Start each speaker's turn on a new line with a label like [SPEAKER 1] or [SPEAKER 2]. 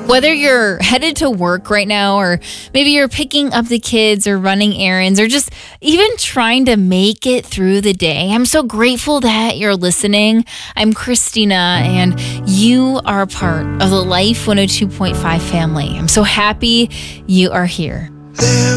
[SPEAKER 1] Whether you're headed to work right now, or maybe you're picking up the kids or running errands, or just even trying to make it through the day, I'm so grateful that you're listening. I'm Christina, and you are a part of the Life 102.5 family. I'm so happy you are here.